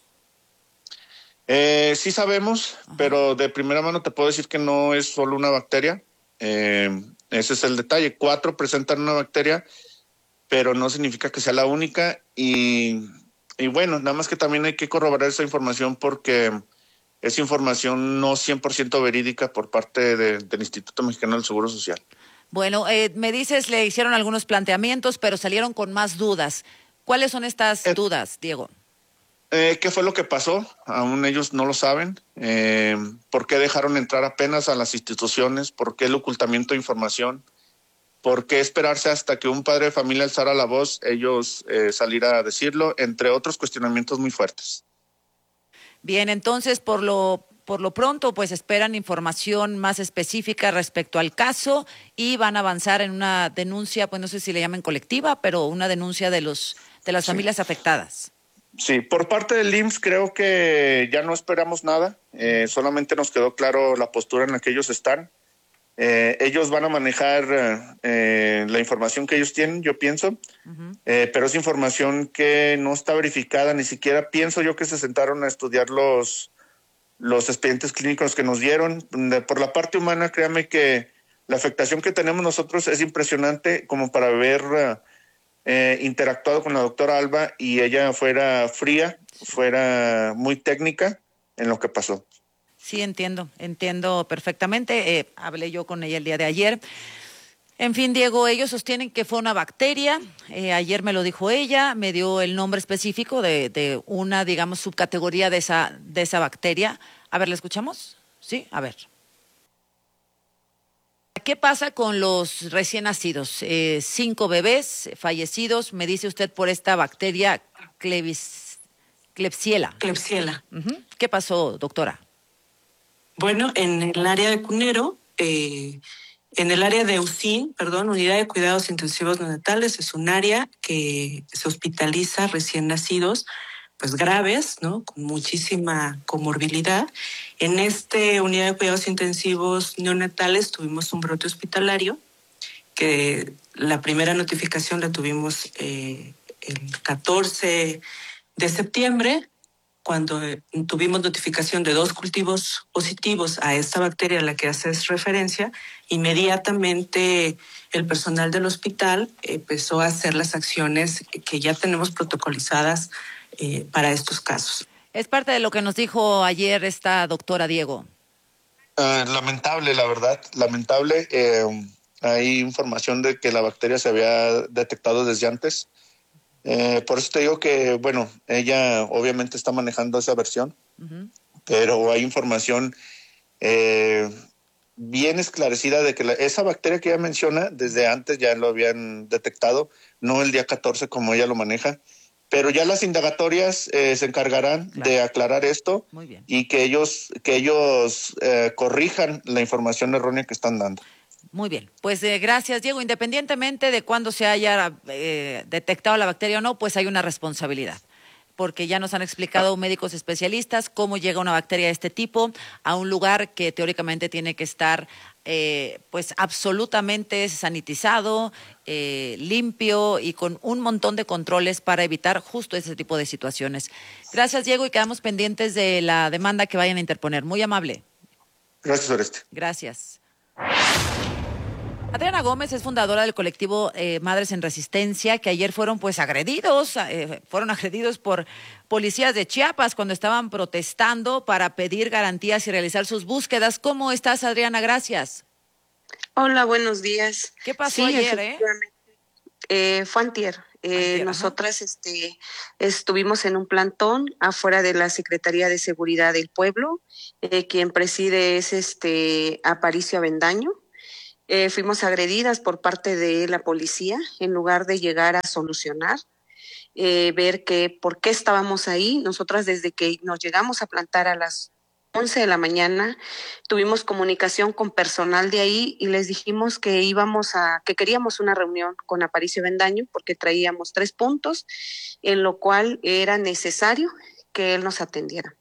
Eh, sí sabemos, Ajá. pero de primera mano te puedo decir que no es solo una bacteria. Eh, ese es el detalle. Cuatro presentan una bacteria, pero no significa que sea la única. Y, y bueno, nada más que también hay que corroborar esa información porque es información no cien por ciento verídica por parte de, del Instituto Mexicano del Seguro Social. Bueno, eh, me dices, le hicieron algunos planteamientos, pero salieron con más dudas. ¿Cuáles son estas eh, dudas, Diego? Eh, ¿Qué fue lo que pasó? Aún ellos no lo saben. Eh, ¿Por qué dejaron entrar apenas a las instituciones? ¿Por qué el ocultamiento de información? ¿Por qué esperarse hasta que un padre de familia alzara la voz, ellos eh, salir a decirlo? Entre otros cuestionamientos muy fuertes. Bien, entonces, por lo, por lo pronto, pues esperan información más específica respecto al caso y van a avanzar en una denuncia, pues no sé si le llaman colectiva, pero una denuncia de, los, de las sí. familias afectadas. Sí, por parte del I M S S creo que ya no esperamos nada, eh, solamente nos quedó claro la postura en la que ellos están. Eh, ellos van a manejar eh, la información que ellos tienen, yo pienso, uh-huh. eh, pero es información que no está verificada, ni siquiera pienso yo que se sentaron a estudiar los, los expedientes clínicos que nos dieron. Por la parte humana, créame que la afectación que tenemos nosotros es impresionante como para ver... Eh, interactuado con la doctora Alba y ella fuera fría, fuera muy técnica en lo que pasó. Sí, entiendo, entiendo perfectamente. Eh, hablé yo con ella el día de ayer. En fin, Diego, ellos sostienen que fue una bacteria. Eh, ayer me lo dijo ella, me dio el nombre específico de, de una, digamos, subcategoría de esa, de esa bacteria. A ver, ¿la escuchamos? Sí, a ver. ¿Qué pasa con los recién nacidos? Eh, cinco bebés fallecidos, me dice usted, por esta bacteria Klebs, Klebsiella. Klebsiella. Uh-huh. ¿Qué pasó, doctora? Bueno, en el área de Cunero, eh, en el área de U C I N, perdón, Unidad de Cuidados Intensivos Neonatales, es un área que se hospitaliza recién nacidos, pues graves, ¿no? Con muchísima comorbilidad. En esta unidad de cuidados intensivos neonatales tuvimos un brote hospitalario, que la primera notificación la tuvimos eh, el catorce de septiembre, cuando tuvimos notificación de dos cultivos positivos a esta bacteria a la que haces referencia. Inmediatamente el personal del hospital empezó a hacer las acciones que ya tenemos protocolizadas Eh, para estos casos. Es parte de lo que nos dijo ayer esta doctora, Diego. Uh, lamentable, la verdad, lamentable. Eh, hay información de que la bacteria se había detectado desde antes. Eh, por eso te digo que, bueno, ella obviamente está manejando esa versión, uh-huh. pero hay información eh, bien esclarecida de que la, esa bacteria que ella menciona, desde antes ya lo habían detectado, no el día catorce como ella lo maneja. Pero ya las indagatorias eh, se encargarán claro. de aclarar esto y que ellos que ellos eh, corrijan la información errónea que están dando. Muy bien, pues eh, gracias, Diego. Independientemente de cuándo se haya eh, detectado la bacteria o no, pues hay una responsabilidad. Porque ya nos han explicado médicos especialistas cómo llega una bacteria de este tipo a un lugar que teóricamente tiene que estar eh, pues absolutamente sanitizado, eh, limpio y con un montón de controles para evitar justo ese tipo de situaciones. Gracias, Diego, y quedamos pendientes de la demanda que vayan a interponer. Muy amable. Gracias, Oreste. Gracias. Adriana Gómez es fundadora del colectivo eh, Madres en Resistencia, que ayer fueron pues agredidos, eh, fueron agredidos por policías de Chiapas cuando estaban protestando para pedir garantías y realizar sus búsquedas. ¿Cómo estás, Adriana? Gracias. Hola, buenos días. ¿Qué pasó sí, ayer, eh? eh? Fue antier. Eh, antier nosotras este, estuvimos en un plantón afuera de la Secretaría de Seguridad del Pueblo. Eh, quien preside es este Aparicio Avendaño. Eh, fuimos agredidas por parte de la policía en lugar de llegar a solucionar, eh, ver que por qué estábamos ahí. Nosotras desde que nos llegamos a plantar a las once de la mañana, tuvimos comunicación con personal de ahí y les dijimos que íbamos a, que queríamos una reunión con Aparicio Avendaño porque traíamos tres puntos en lo cual era necesario que él nos atendiera.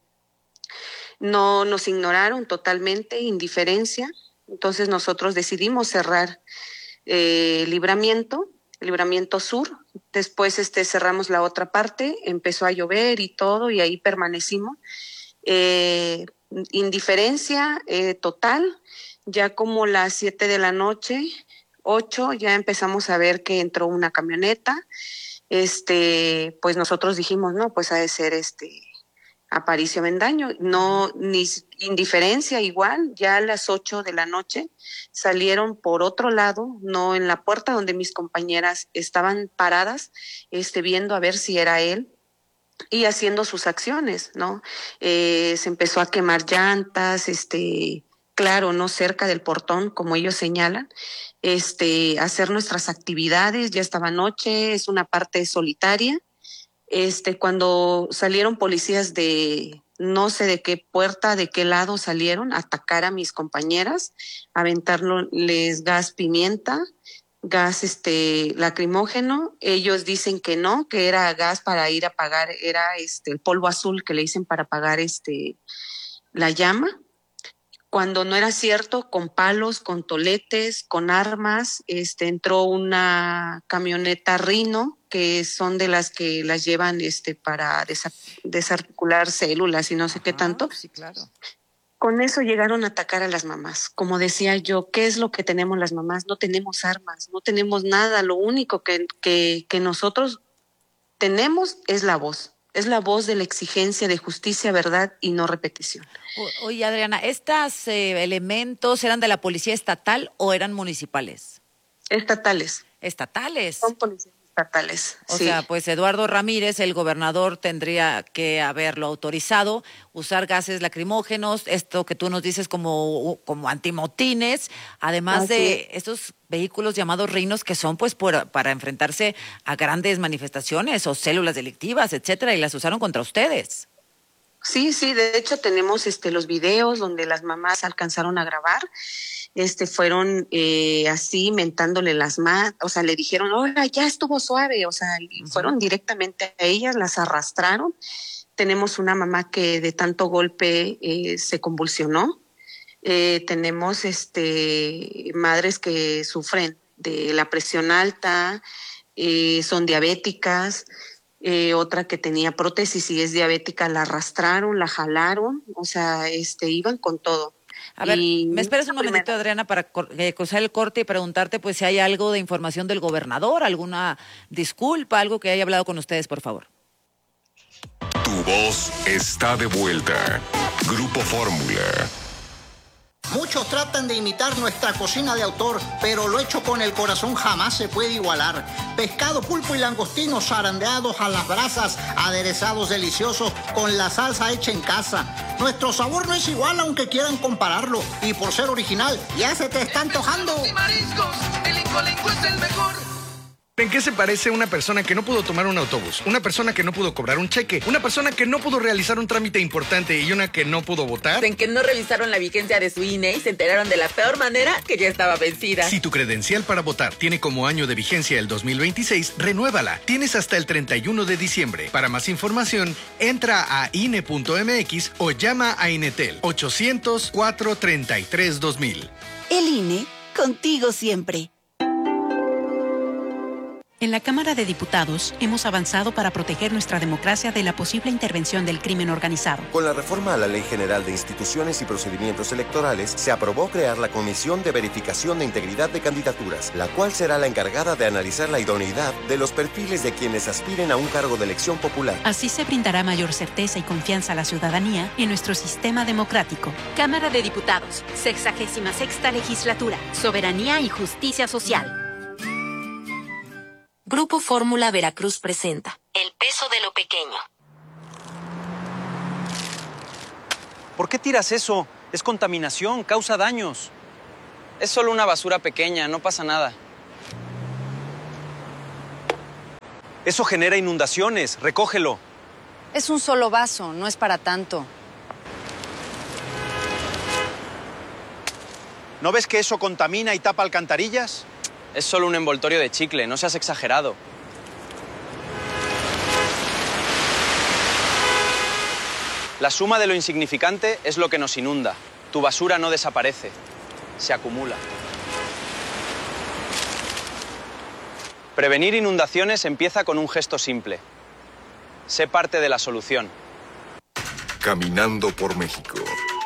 No nos ignoraron totalmente, indiferencia. Entonces nosotros decidimos cerrar eh, Libramiento, Libramiento Sur. Después este, cerramos la otra parte, empezó a llover y todo y ahí permanecimos. Eh, indiferencia eh, total, ya como las siete de la noche, ocho, ya empezamos a ver que entró una camioneta. Este, pues nosotros dijimos, no, pues ha de ser este Aparicio Avendaño, no, ni indiferencia igual, ya a las ocho de la noche salieron por otro lado, no en la puerta donde mis compañeras estaban paradas, este, viendo a ver si era él y haciendo sus acciones, ¿no? Eh, se empezó a quemar llantas, este, claro, no cerca del portón, como ellos señalan, este, hacer nuestras actividades, ya estaba noche, es una parte solitaria. Este, cuando salieron policías de no sé de qué puerta, de qué lado salieron, a atacar a mis compañeras, aventarles gas pimienta, gas este lacrimógeno. Ellos dicen que no, que era gas para ir a apagar, era este el polvo azul que le dicen para apagar este la llama. Cuando no era cierto, con palos, con toletes, con armas, este entró una camioneta Rino, que son de las que las llevan este para desa- desarticular células y no sé qué tanto. Sí, claro. Con eso llegaron a atacar a las mamás. Como decía yo, ¿qué es lo que tenemos las mamás? No tenemos armas, no tenemos nada. Lo único que, que, que nosotros tenemos es la voz. Es la voz de la exigencia de justicia, verdad y no repetición. O- Oye, Adriana, ¿estos eh, elementos eran de la policía estatal o eran municipales? Estatales. Estatales. Son policías estatales. O sí. sea, pues Eduardo Ramírez, el gobernador, tendría que haberlo autorizado, usar gases lacrimógenos, esto que tú nos dices como, como antimotines, además Así de es. estos vehículos llamados rinos que son pues por- para enfrentarse a grandes manifestaciones o células delictivas, etcétera, y las usaron contra ustedes. Sí, sí, de hecho tenemos este los videos donde las mamás alcanzaron a grabar, este fueron eh, así mentándole las manos, o sea, le dijeron, oiga, ya estuvo suave, o sea, y fueron directamente a ellas, las arrastraron. Tenemos una mamá que de tanto golpe eh, se convulsionó. Eh, tenemos este madres que sufren de la presión alta, eh, son diabéticas. Eh, otra que tenía prótesis y es diabética, la arrastraron, la jalaron, o sea, este, iban con todo. A ver, Y me esperas un momentito, Adriana, para cor- eh, cruzar el corte y preguntarte pues si hay algo de información del gobernador, alguna disculpa, algo que haya hablado con ustedes, por favor. Tu voz está de vuelta. Grupo Fórmula. Muchos tratan de imitar nuestra cocina de autor, pero lo hecho con el corazón jamás se puede igualar. Pescado, pulpo y langostinos zarandeados a las brasas, aderezados deliciosos con la salsa hecha en casa. Nuestro sabor no es igual aunque quieran compararlo, y por ser original ya se te está antojando. Mariscos, el Incolenco es el mejor. ¿En qué se parece una persona que no pudo tomar un autobús? Una persona que no pudo cobrar un cheque, una persona que no pudo realizar un trámite importante y una que no pudo votar. En que no revisaron la vigencia de su I N E y se enteraron de la peor manera que ya estaba vencida. Si tu credencial para votar tiene como año de vigencia el dos mil veintiséis, renuévala. Tienes hasta el treinta y uno de diciembre. Para más información, entra a I N E punto M X o llama a Inetel ochocientos, cuatrocientos treinta y tres, dos mil. El I N E, contigo siempre. En la Cámara de Diputados hemos avanzado para proteger nuestra democracia de la posible intervención del crimen organizado. Con la reforma a la Ley General de Instituciones y Procedimientos Electorales, se aprobó crear la Comisión de Verificación de Integridad de Candidaturas, la cual será la encargada de analizar la idoneidad de los perfiles de quienes aspiren a un cargo de elección popular. Así se brindará mayor certeza y confianza a la ciudadanía en nuestro sistema democrático. Cámara de Diputados, sexagésima sexta legislatura, soberanía y justicia social. Grupo Fórmula Veracruz presenta El peso de lo pequeño. ¿Por qué tiras eso? Es contaminación, causa daños. Es solo una basura pequeña, no pasa nada. Eso genera inundaciones, recógelo. Es un solo vaso, no es para tanto. ¿No ves que eso contamina y tapa alcantarillas? Es solo un envoltorio de chicle, no seas exagerado. La suma de lo insignificante es lo que nos inunda. Tu basura no desaparece, se acumula. Prevenir inundaciones empieza con un gesto simple. Sé parte de la solución. Caminando por México.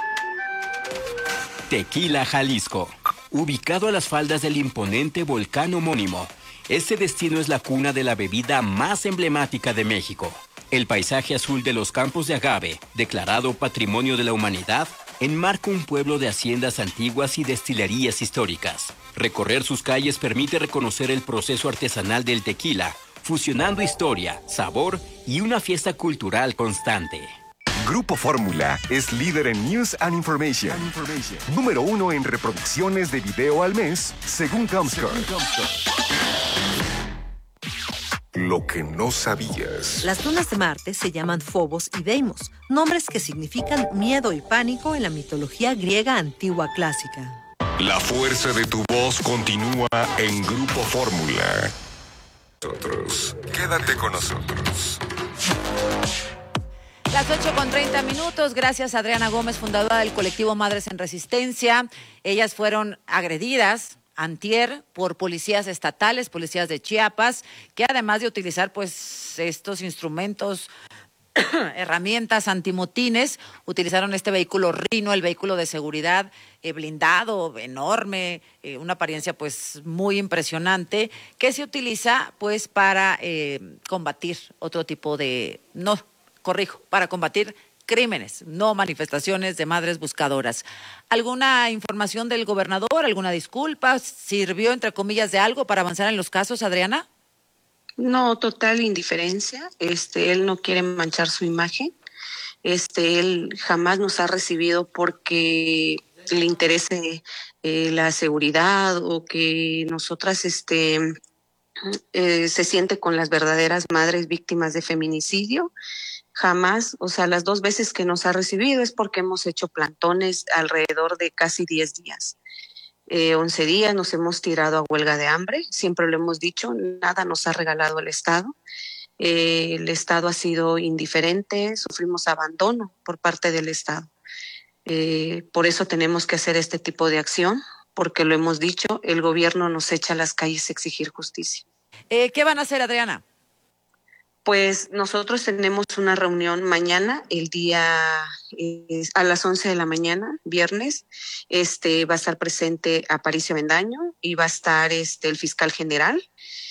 Tequila, Jalisco. Ubicado a las faldas del imponente volcán homónimo, este destino es la cuna de la bebida más emblemática de México. El paisaje azul de los campos de agave, declarado Patrimonio de la Humanidad, enmarca un pueblo de haciendas antiguas y destilerías históricas. Recorrer sus calles permite reconocer el proceso artesanal del tequila, fusionando historia, sabor y una fiesta cultural constante. Grupo Fórmula es líder en News and Information. Número uno en reproducciones de video al mes, según Comscore. Lo que no sabías. Las lunas de Marte se llaman Phobos y Deimos, nombres que significan miedo y pánico en la mitología griega antigua clásica. La fuerza de tu voz continúa en Grupo Fórmula. Nosotros, quédate con nosotros. Las ocho con treinta minutos, gracias a Adriana Gómez, fundadora del colectivo Madres en Resistencia. Ellas fueron agredidas antier por policías estatales, policías de Chiapas, que además de utilizar pues estos instrumentos, herramientas antimotines, utilizaron este vehículo Rino, el vehículo de seguridad eh, blindado, enorme, eh, una apariencia pues muy impresionante, que se utiliza pues para eh, combatir otro tipo de, no, corrijo, para combatir crímenes, no manifestaciones de madres buscadoras. ¿Alguna información del gobernador, alguna disculpa? ¿Sirvió, entre comillas, de algo para avanzar en los casos, Adriana? No, total indiferencia. Este, él no quiere manchar su imagen. Este, él jamás nos ha recibido porque le interese eh, la seguridad o que nosotras, este, eh, se siente con las verdaderas madres víctimas de feminicidio. Jamás, o sea, las dos veces que nos ha recibido es porque hemos hecho plantones alrededor de casi diez días. Eh, once días nos hemos tirado a huelga de hambre, siempre lo hemos dicho, nada nos ha regalado el Estado. Eh, el Estado ha sido indiferente, sufrimos abandono por parte del Estado. Eh, por eso tenemos que hacer este tipo de acción, porque lo hemos dicho, el gobierno nos echa a las calles a exigir justicia. Eh, ¿Qué van a hacer, Adriana? Pues nosotros tenemos una reunión mañana, el día eh, a las once de la mañana, viernes. Este va a estar presente Aparicio Bendaño y va a estar este el fiscal general.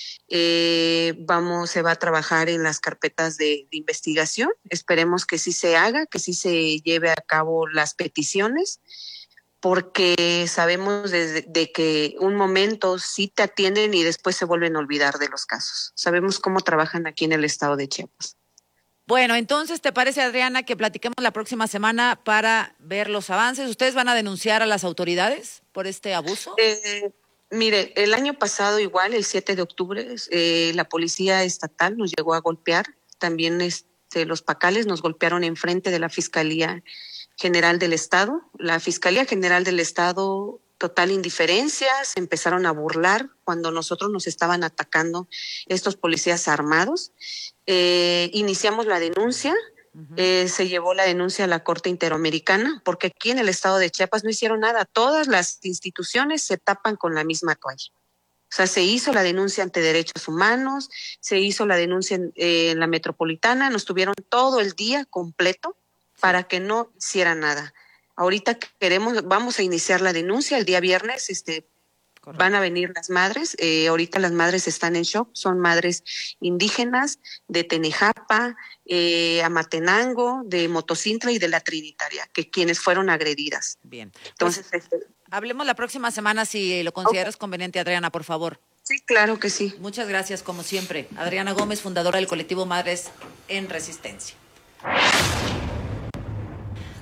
Eh, vamos, se va a trabajar en las carpetas de, de investigación. Esperemos que sí se haga, que sí se lleve a cabo las peticiones, porque sabemos de, de que un momento sí te atienden y después se vuelven a olvidar de los casos. Sabemos cómo trabajan aquí en el estado de Chiapas. Bueno, entonces, ¿te parece, Adriana, que platiquemos la próxima semana para ver los avances? ¿Ustedes van a denunciar a las autoridades por este abuso? Eh, mire, el año pasado igual, el siete de octubre, eh, la policía estatal nos llegó a golpear. También este, los pacales nos golpearon enfrente de la Fiscalía General del Estado. La Fiscalía General del Estado, total indiferencia, se empezaron a burlar cuando nosotros nos estaban atacando estos policías armados. Eh, iniciamos la denuncia, uh-huh. eh, se llevó la denuncia a la Corte Interamericana, porque aquí en el estado de Chiapas no hicieron nada. Todas las instituciones se tapan con la misma toalla. O sea, se hizo la denuncia ante Derechos Humanos, se hizo la denuncia en, eh, en la Metropolitana, nos tuvieron todo el día completo para que no hiciera nada. Ahorita queremos, vamos a iniciar la denuncia el día viernes, este, Correcto. Van a venir las madres, eh, ahorita las madres están en shock, son madres indígenas de Tenejapa, eh, Amatenango, de Motocintla y de la Trinitaria, que quienes fueron agredidas. Bien. Entonces, pues, este, hablemos la próxima semana si lo consideras okay. conveniente, Adriana, por favor. Sí, claro que sí. Muchas gracias, como siempre. Adriana Gómez, fundadora del colectivo Madres en Resistencia.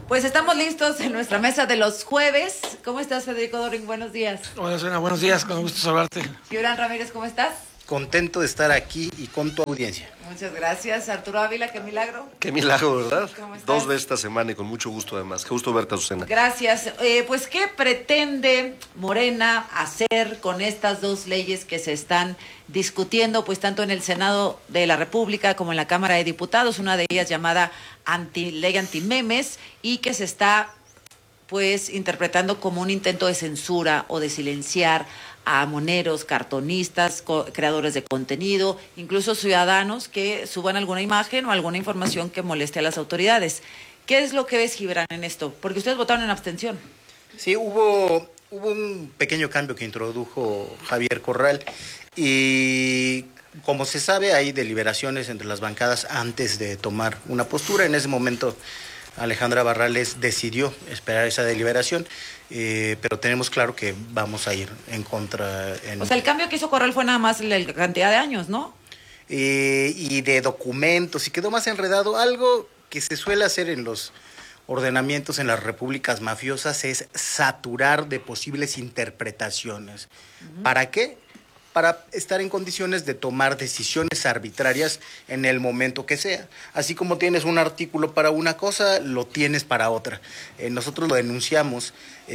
Pues estamos listos en nuestra mesa de los jueves. ¿Cómo estás, Federico Doring? Buenos días. Hola, Susana, buenos días, con gusto saludarte. Gibran Ramírez, ¿cómo estás? Contento de estar aquí y con tu audiencia. Muchas gracias. Arturo Ávila, qué milagro. Qué milagro, ¿verdad? ¿Cómo estás? Dos veces esta semana y con mucho gusto además. Qué gusto verte, Susana. Gracias. Eh, pues, ¿qué pretende Morena hacer con estas dos leyes que se están discutiendo, pues tanto en el Senado de la República como en la Cámara de Diputados? Una de ellas llamada anti, ley antimemes y que se está pues interpretando como un intento de censura o de silenciar a moneros, cartonistas, co- creadores de contenido, incluso ciudadanos que suban alguna imagen o alguna información que moleste a las autoridades. ¿Qué es lo que ves, Gibran, en esto? Porque ustedes votaron en abstención. Sí, hubo, hubo un pequeño cambio que introdujo Javier Corral y como se sabe hay deliberaciones entre las bancadas antes de tomar una postura. En ese momento Alejandra Barrales decidió esperar esa deliberación, eh, pero tenemos claro que vamos a ir en contra. En, o sea, el cambio que hizo Corral fue nada más la cantidad de años, ¿no? Eh, y de documentos, y quedó más enredado. Algo que se suele hacer en los ordenamientos en las repúblicas mafiosas es saturar de posibles interpretaciones. Uh-huh. ¿Para qué? Para estar en condiciones de tomar decisiones arbitrarias en el momento que sea. Así como tienes un artículo para una cosa, lo tienes para otra. Eh, nosotros lo denunciamos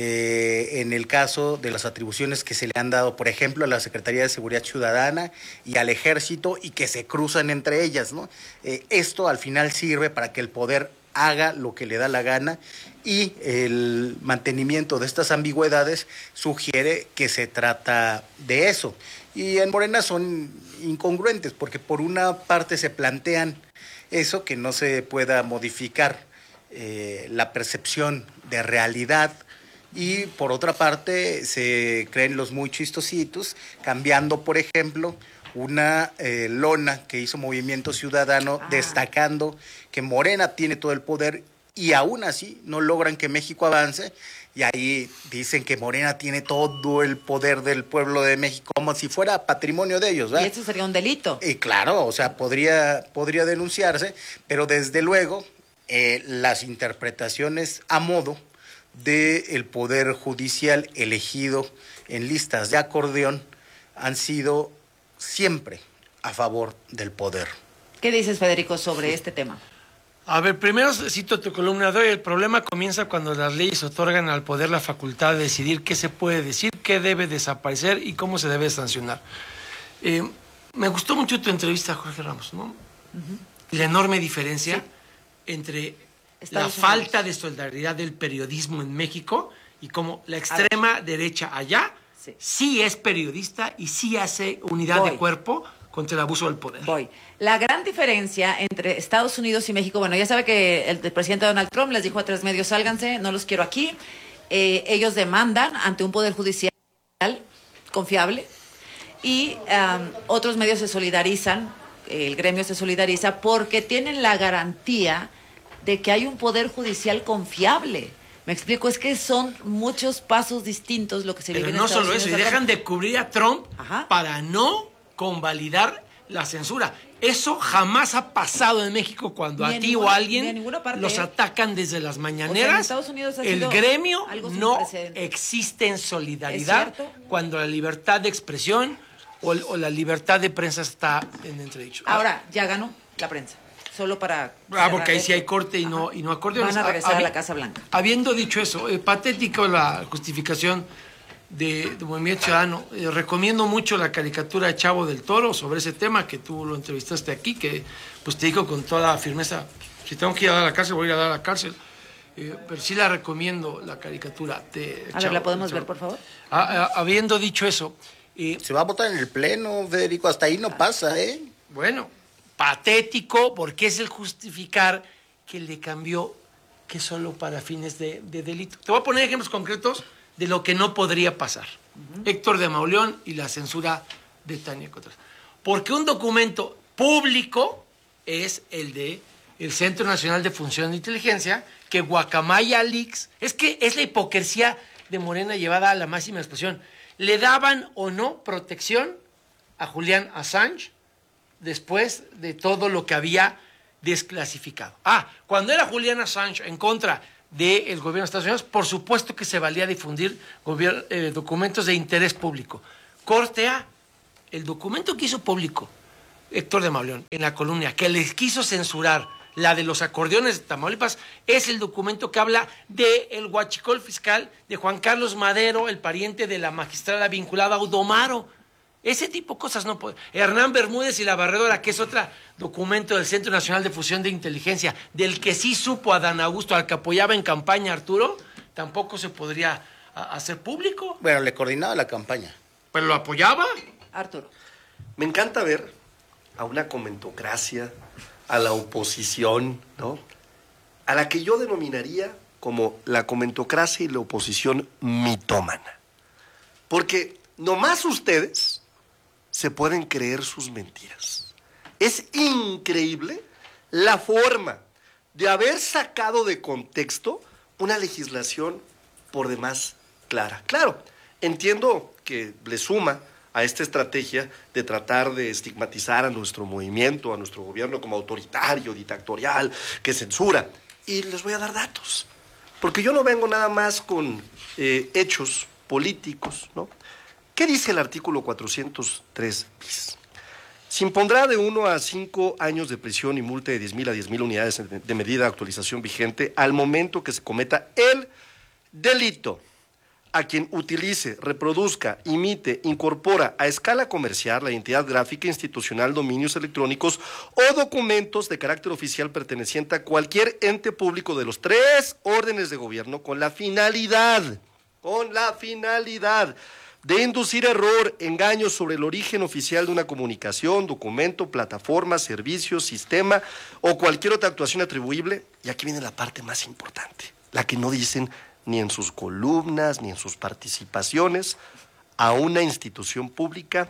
eh, en el caso de las atribuciones que se le han dado, por ejemplo, a la Secretaría de Seguridad Ciudadana y al Ejército y que se cruzan entre ellas, ¿no? Eh, esto al final sirve para que el poder haga lo que le da la gana y el mantenimiento de estas ambigüedades sugiere que se trata de eso. Y en Morena son incongruentes porque por una parte se plantean eso, que no se pueda modificar eh, la percepción de realidad, y por otra parte se creen los muy chistositos cambiando, por ejemplo, una eh, lona que hizo Movimiento Ciudadano ah. destacando que Morena tiene todo el poder y aún así no logran que México avance, y ahí dicen que Morena tiene todo el poder del pueblo de México como si fuera patrimonio de ellos, ¿verdad? Y eso sería un delito. Y claro, o sea, podría, podría denunciarse, pero desde luego eh, las interpretaciones a modo del poder judicial elegido en listas de acordeón han sido siempre a favor del poder. ¿Qué dices, Federico, sobre este tema? A ver, primero cito tu columna de hoy. El problema comienza cuando las leyes otorgan al poder la facultad de decidir qué se puede decir, qué debe desaparecer y cómo se debe sancionar. Eh, me gustó mucho tu entrevista, Jorge Ramos, ¿no? Uh-huh. La enorme diferencia sí. entre Estados la Unidos. Falta de solidaridad del periodismo en México y cómo la extrema derecha allá sí. sí es periodista y sí hace unidad Voy. de cuerpo contra el abuso del poder. Voy. La gran diferencia entre Estados Unidos y México, bueno, ya sabe que el, el presidente Donald Trump les dijo a tres medios, sálganse, no los quiero aquí. Eh, ellos demandan ante un poder judicial confiable y um, otros medios se solidarizan, el gremio se solidariza porque tienen la garantía de que hay un poder judicial confiable. Me explico, es que son muchos pasos distintos lo que se vive en Estados Unidos. Pero no solo eso, y dejan de cubrir a Trump Ajá. para no convalidar la censura. Eso jamás ha pasado en México cuando ni a ti ninguna, o a alguien parte, los atacan desde las mañaneras. O sea, en Estados Unidos ha el gremio no existe en solidaridad cuando la libertad de expresión o, o la libertad de prensa está en entredicho. Ahora, ya ganó la prensa. Solo para... Ah, porque ahí sí hay corte y no, y no acordeones. Van a regresar Hab- a la Casa Blanca. Habiendo dicho eso, eh, patético la justificación de, de Movimiento Ciudadano. Eh, recomiendo mucho la caricatura de Chavo del Toro sobre ese tema, que tú lo entrevistaste aquí, que pues te dijo con toda firmeza, si tengo que ir a dar a la cárcel, voy a ir a dar a la cárcel. Eh, pero sí la recomiendo, la caricatura de A Chavo ver, ¿la podemos ver, por favor? Ah, ah, habiendo dicho eso... Eh, Se va a votar en el Pleno, Federico, hasta ahí no pasa, ¿eh? Bueno, patético, porque es el justificar que le cambió que solo para fines de, de delito. Te voy a poner ejemplos concretos de lo que no podría pasar. Uh-huh. Héctor de Mauleón y la censura de Tania Cotras. Porque un documento público es el de el Centro Nacional de Función de Inteligencia, que Guacamaya Leaks, es que es la hipocresía de Morena llevada a la máxima expresión. ¿Le daban o no protección a Julian Assange después de todo lo que había desclasificado? Ah, cuando era Julian Assange en contra del gobierno de Estados Unidos, por supuesto que se valía difundir eh, documentos de interés público. Corte A, el documento que hizo público Héctor de Mauleón en la columna, que les quiso censurar, la de los acordeones de Tamaulipas, es el documento que habla del huachicol fiscal de Juan Carlos Madero, el pariente de la magistrada vinculada a Udomaro. Ese tipo de cosas no puede. Hernán Bermúdez y la Barredora, que es otro documento del Centro Nacional de Fusión de Inteligencia, del que sí supo Adán Augusto, al que apoyaba en campaña Arturo, tampoco se podría a, hacer público. Bueno, le coordinaba la campaña. ¿Pero lo apoyaba? Arturo. Me encanta ver a una comentocracia, a la oposición, ¿no? A la que yo denominaría como la comentocracia y la oposición mitómana. Porque nomás ustedes se pueden creer sus mentiras. Es increíble la forma de haber sacado de contexto una legislación por demás clara. Claro, entiendo que le suma a esta estrategia de tratar de estigmatizar a nuestro movimiento, a nuestro gobierno como autoritario, dictatorial, que censura. Y les voy a dar datos, porque yo no vengo nada más con eh, hechos políticos, ¿no? ¿Qué dice el artículo cuatrocientos tres bis? Se impondrá de uno a cinco años de prisión y multa de diez mil a diez mil unidades de medida de actualización vigente al momento que se cometa el delito a quien utilice, reproduzca, imite, incorpora a escala comercial la identidad gráfica, institucional, dominios electrónicos o documentos de carácter oficial perteneciente a cualquier ente público de los tres órdenes de gobierno con la finalidad, con la finalidad de inducir error, engaño sobre el origen oficial de una comunicación, documento, plataforma, servicio, sistema o cualquier otra actuación atribuible. Y aquí viene la parte más importante, la que no dicen ni en sus columnas, ni en sus participaciones, a una institución pública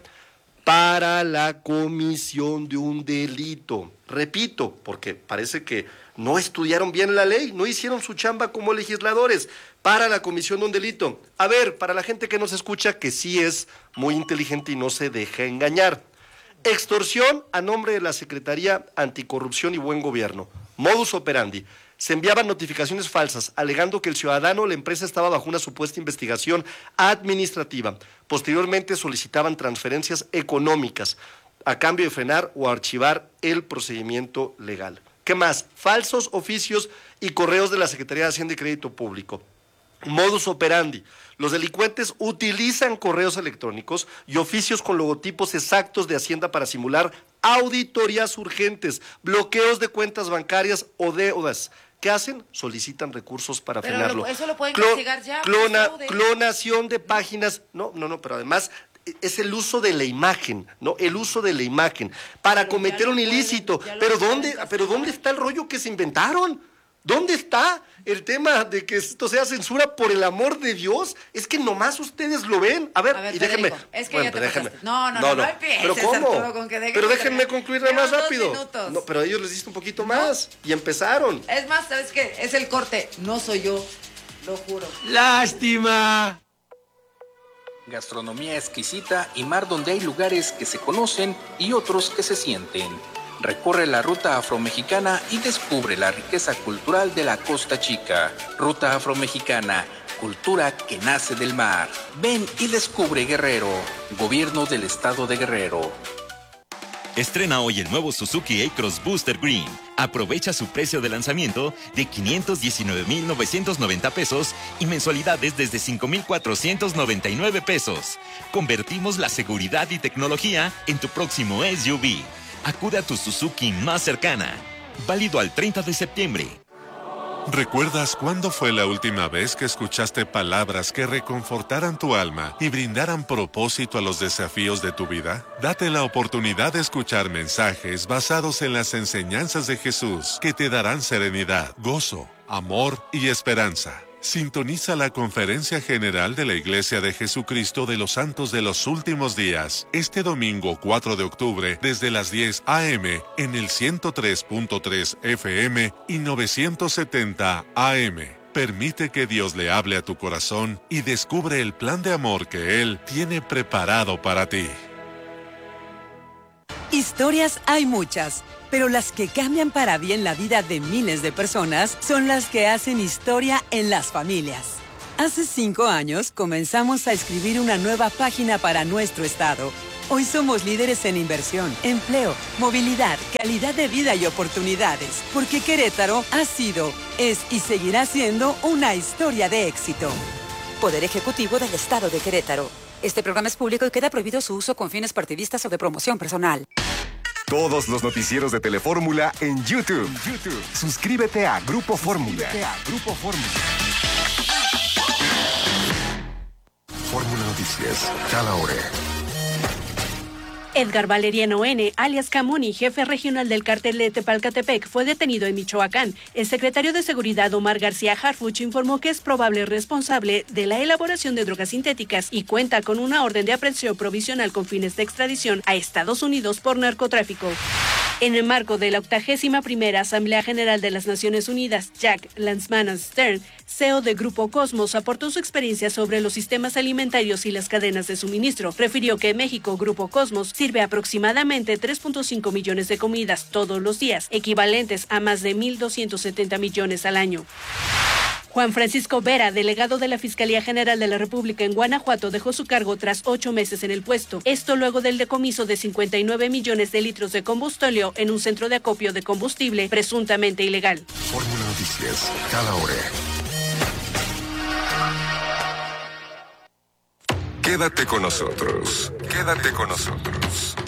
para la comisión de un delito. Repito, porque parece que no estudiaron bien la ley, no hicieron su chamba como legisladores, para la comisión de un delito. A ver, para la gente que nos escucha, que sí es muy inteligente y no se deja engañar. Extorsión a nombre de la Secretaría Anticorrupción y Buen Gobierno. Modus operandi. Se enviaban notificaciones falsas, alegando que el ciudadano o la empresa estaba bajo una supuesta investigación administrativa. Posteriormente solicitaban transferencias económicas a cambio de frenar o archivar el procedimiento legal. ¿Qué más? Falsos oficios y correos de la Secretaría de Hacienda y Crédito Público. Modus operandi. Los delincuentes utilizan correos electrónicos y oficios con logotipos exactos de Hacienda para simular auditorías urgentes, bloqueos de cuentas bancarias o deudas. ¿Qué hacen? Solicitan recursos para pero frenarlo. Lo, eso lo pueden Clon, investigar ya. Clona, clonación de páginas. No, no, no, pero además es el uso de la imagen, ¿no? El uso de la imagen para pero cometer un ilícito. Pueden, pero ¿dónde, pero ¿dónde está el rollo que se inventaron? ¿Dónde está el tema de que esto sea censura por el amor de Dios? Es que nomás ustedes lo ven. A ver, a ver y Federico, déjenme. Es que bueno, ya te déjenme. No, no, no, no, no, no empieces, ¿Pero cómo? Arturo, con que pero déjenme concluir más rápido. Minutos. No, pero a ellos les diste un poquito más y empezaron. Es más, ¿sabes qué? Es el corte. No soy yo, lo juro. ¡Lástima! Gastronomía exquisita y mar donde hay lugares que se conocen y otros que se sienten. Recorre la ruta afromexicana y descubre la riqueza cultural de la Costa Chica. Ruta afromexicana, cultura que nace del mar. Ven y descubre Guerrero. Gobierno del Estado de Guerrero. Estrena hoy el nuevo Suzuki A-Cross Booster Green. Aprovecha su precio de lanzamiento de quinientos diecinueve mil novecientos noventa pesos y mensualidades desde cinco mil cuatrocientos noventa y nueve pesos. Convertimos la seguridad y tecnología en tu próximo S U V. Acude a tu Suzuki más cercana. Válido al treinta de septiembre. ¿Recuerdas cuándo fue la última vez que escuchaste palabras que reconfortaran tu alma y brindaran propósito a los desafíos de tu vida? Date la oportunidad de escuchar mensajes basados en las enseñanzas de Jesús que te darán serenidad, gozo, amor y esperanza. Sintoniza la Conferencia General de la Iglesia de Jesucristo de los Santos de los Últimos Días, este domingo cuatro de octubre, desde las diez a eme, en el ciento tres punto tres efe eme y novecientos setenta a eme. Permite que Dios le hable a tu corazón y descubre el plan de amor que Él tiene preparado para ti. Historias hay muchas, pero las que cambian para bien la vida de miles de personas son las que hacen historia en las familias. Hace cinco años comenzamos a escribir una nueva página para nuestro estado. Hoy somos líderes en inversión, empleo, movilidad, calidad de vida y oportunidades, porque Querétaro ha sido, es y seguirá siendo una historia de éxito. Poder Ejecutivo del Estado de Querétaro. Este programa es público y queda prohibido su uso con fines partidistas o de promoción personal. Todos los noticieros de Telefórmula en YouTube. YouTube. Suscríbete a Grupo Fórmula. Grupo Fórmula. Fórmula Noticias, cada hora. Edgar Valeriano N., alias Camuni, jefe regional del cártel de Tepalcatepec, fue detenido en Michoacán. El secretario de Seguridad, Omar García Harfuch, informó que es probable responsable de la elaboración de drogas sintéticas y cuenta con una orden de aprehensión provisional con fines de extradición a Estados Unidos por narcotráfico. En el marco de la octagésima primera Asamblea General de las Naciones Unidas, Jack Lanzmann Stern, C E O de Grupo Cosmos, aportó su experiencia sobre los sistemas alimentarios y las cadenas de suministro. Refirió que en México, Grupo Cosmos sirve aproximadamente tres punto cinco millones de comidas todos los días, equivalentes a más de mil doscientos setenta millones al año. Juan Francisco Vera, delegado de la Fiscalía General de la República en Guanajuato, dejó su cargo tras ocho meses en el puesto. Esto luego del decomiso de cincuenta y nueve millones de litros de combustóleo en un centro de acopio de combustible presuntamente ilegal. Fórmula Noticias, cada hora. Quédate con nosotros. Quédate con nosotros.